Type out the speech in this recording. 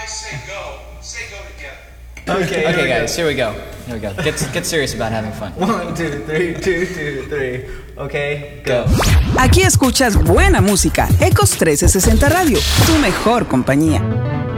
say go together. Okay, guys, here we go. Get serious about having fun. 1, 2, 3, 2, 2, 3. Okay, go. Aquí escuchas buena música. Ecos 1360 Radio, tu mejor compañía.